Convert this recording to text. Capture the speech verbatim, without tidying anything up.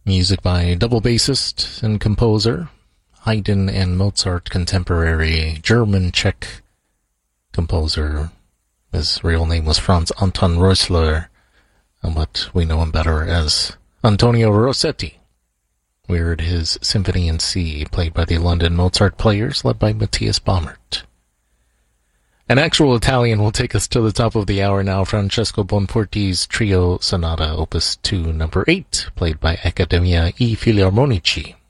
Music by double bassist and composer, Haydn and Mozart contemporary German-Czech composer. His real name was Franz Anton Rösler, but we know him better as Antonio Rossetti. We heard his Symphony in C, played by the London Mozart Players, led by Matthias Baumert. An actual Italian will take us to the top of the hour now, Francesco Bonforti's Trio Sonata, Opus two, number eight, played by Accademia I Filarmonici.